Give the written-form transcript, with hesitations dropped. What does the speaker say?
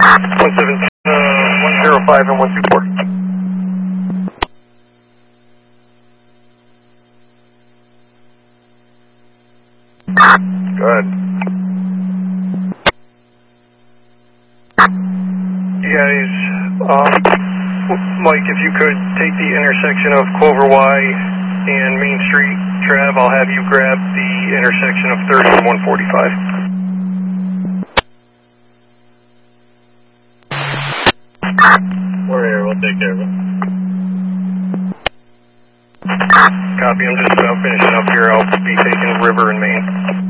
105 and 124. Good. You guys, Mike, if you could take the intersection of Clover Y and Main Street, Trav, I'll have you grab the intersection of 30 and 145. We're here, we'll take care of it. Copy, I'm just about finishing up here. I'll be taking River and Main.